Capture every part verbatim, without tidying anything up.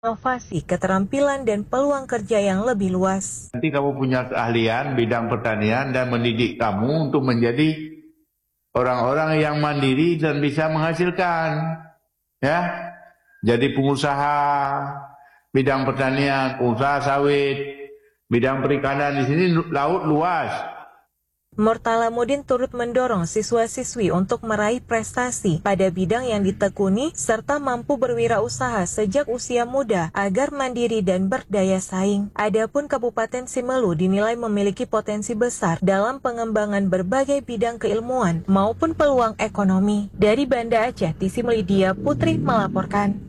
inovasi, keterampilan, dan peluang kerja yang lebih luas. Nanti kamu punya keahlian bidang pertanian dan mendidik kamu untuk menjadi orang-orang yang mandiri dan bisa menghasilkan. Ya, jadi pengusaha bidang pertanian, pengusaha sawit, bidang perikanan. Di sini laut luas. Murtalamuddin turut mendorong siswa-siswi untuk meraih prestasi pada bidang yang ditekuni serta mampu berwirausaha sejak usia muda agar mandiri dan berdaya saing. Adapun Kabupaten Simelu dinilai memiliki potensi besar dalam pengembangan berbagai bidang keilmuan maupun peluang ekonomi. Dari Banda Aceh, Tisi Melidia Putri melaporkan.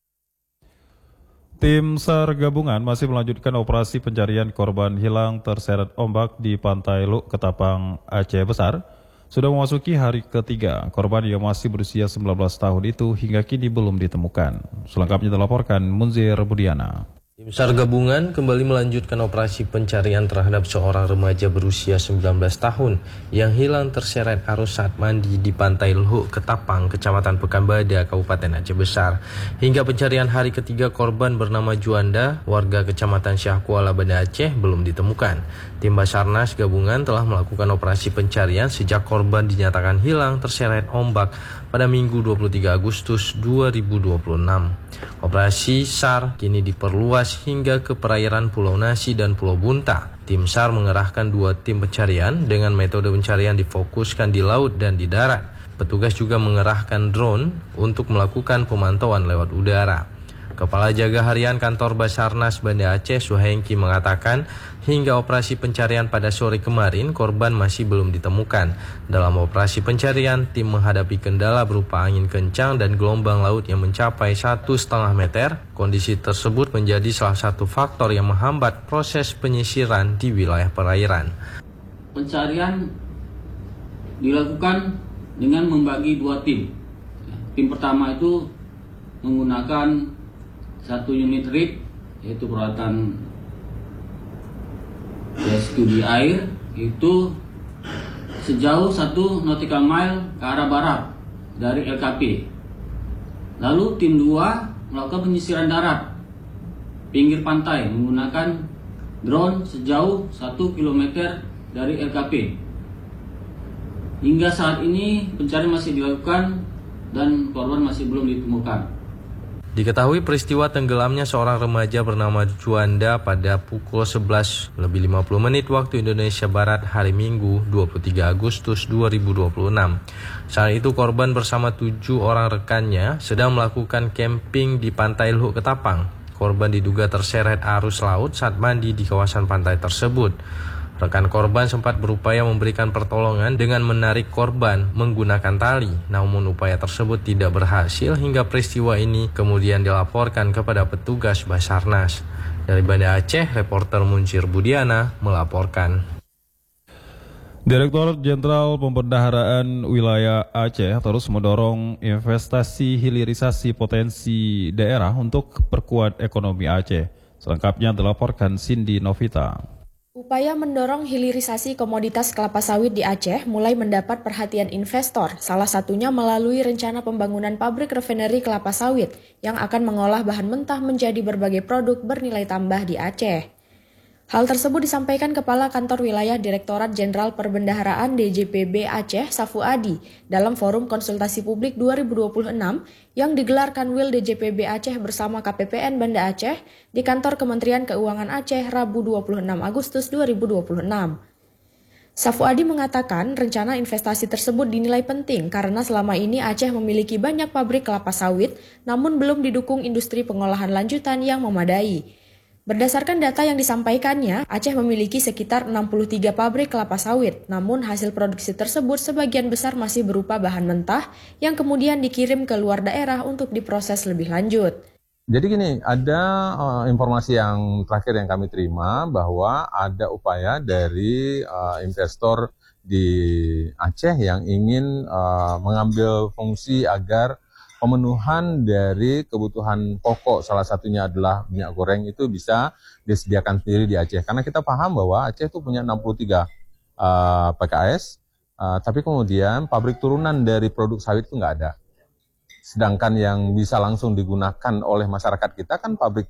Tim SAR gabungan masih melanjutkan operasi pencarian korban hilang terseret ombak di Pantai Luk, Ketapang, Aceh Besar. Sudah memasuki hari ketiga, korban yang masih berusia sembilan belas tahun itu hingga kini belum ditemukan. Selengkapnya dilaporkan Munzir Budiana. Tim SAR gabungan kembali melanjutkan operasi pencarian terhadap seorang remaja berusia sembilan belas tahun yang hilang terseret arus saat mandi di Pantai Luk, Ketapang, Kecamatan Pekanbadak, Kabupaten Aceh Besar. Hingga pencarian hari ketiga, korban bernama Juanda, warga Kecamatan Syah Kuala, Banda Aceh, belum ditemukan. Tim Basarnas gabungan telah melakukan operasi pencarian sejak korban dinyatakan hilang terseret ombak pada Minggu dua puluh tiga Agustus dua ribu dua puluh enam. Operasi SAR kini diperluas hingga ke perairan Pulau Nasi dan Pulau Bunta. Tim SAR mengerahkan dua tim pencarian dengan metode pencarian difokuskan di laut dan di darat. Petugas juga mengerahkan drone untuk melakukan pemantauan lewat udara. Kepala Jaga Harian Kantor Basarnas Banda Aceh, Suhengki, mengatakan hingga operasi pencarian pada sore kemarin korban masih belum ditemukan. Dalam operasi pencarian, tim menghadapi kendala berupa angin kencang dan gelombang laut yang mencapai satu setengah meter. Kondisi tersebut menjadi salah satu faktor yang menghambat proses penyisiran di wilayah perairan. Pencarian dilakukan dengan membagi dua tim. Tim pertama itu menggunakan satu unit rig, yaitu peralatan rescue di air, itu sejauh satu nautical mile ke arah barat dari L K P. Lalu tim dua melakukan penyisiran darat pinggir pantai menggunakan drone sejauh satu kilometer dari L K P. Hingga saat ini pencarian masih dilakukan dan korban masih belum ditemukan. Diketahui peristiwa tenggelamnya seorang remaja bernama Juanda pada pukul sebelas lebih lima puluh menit waktu Indonesia Barat hari Minggu dua puluh tiga Agustus dua ribu dua puluh enam. Saat itu korban bersama tujuh orang rekannya sedang melakukan camping di Pantai Luk, Ketapang. Korban diduga terseret arus laut saat mandi di kawasan pantai tersebut. Rekan korban sempat berupaya memberikan pertolongan dengan menarik korban menggunakan tali, namun upaya tersebut tidak berhasil hingga peristiwa ini kemudian dilaporkan kepada petugas Basarnas. Dari Banda Aceh, reporter Munzir Budiana melaporkan. Direktur Jenderal Pembendaharaan Wilayah Aceh terus mendorong investasi hilirisasi potensi daerah untuk perkuat ekonomi Aceh. Selengkapnya dilaporkan Cindy Novita. Upaya mendorong hilirisasi komoditas kelapa sawit di Aceh mulai mendapat perhatian investor, salah satunya melalui rencana pembangunan pabrik refinery kelapa sawit yang akan mengolah bahan mentah menjadi berbagai produk bernilai tambah di Aceh. Hal tersebut disampaikan Kepala Kantor Wilayah Direktorat Jenderal Perbendaharaan D J P B Aceh, Safu Adi, dalam forum konsultasi publik dua ribu dua puluh enam yang digelar Kanwil D J P B Aceh bersama K P P N Banda Aceh di Kantor Kementerian Keuangan Aceh Rabu dua puluh enam Agustus dua ribu dua puluh enam. Safu Adi mengatakan rencana investasi tersebut dinilai penting karena selama ini Aceh memiliki banyak pabrik kelapa sawit namun belum didukung industri pengolahan lanjutan yang memadai. Berdasarkan data yang disampaikannya, Aceh memiliki sekitar enam puluh tiga pabrik kelapa sawit, namun hasil produksi tersebut sebagian besar masih berupa bahan mentah yang kemudian dikirim ke luar daerah untuk diproses lebih lanjut. Jadi gini, ada uh, informasi yang terakhir yang kami terima bahwa ada upaya dari uh, investor di Aceh yang ingin uh, mengambil fungsi agar pemenuhan dari kebutuhan pokok, salah satunya adalah minyak goreng, itu bisa disediakan sendiri di Aceh. Karena kita paham bahwa Aceh itu punya enam puluh tiga uh, P K S, uh, tapi kemudian pabrik turunan dari produk sawit itu nggak ada. Sedangkan yang bisa langsung digunakan oleh masyarakat kita kan pabrik